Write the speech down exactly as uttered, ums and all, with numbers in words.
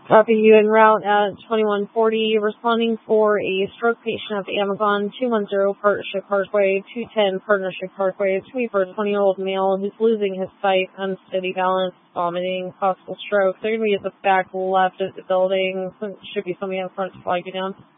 Copy, you en route at twenty-one forty, responding for a stroke patient at the Amazon two one zero Partnership Parkway, two ten Partnership Parkway, sweeper, twenty-year-old male who's losing his sight, unsteady balance, vomiting, possible stroke. They're going to be at the back left of the building. Should be somebody in front to flag you down.